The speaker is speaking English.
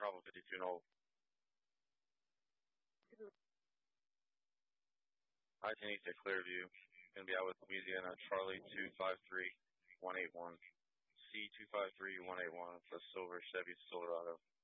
Bravo 52 and hold. I-10 East at Clearview. Going to be out with Louisiana Charlie 253181. C253181. It's a silver Chevy Silverado.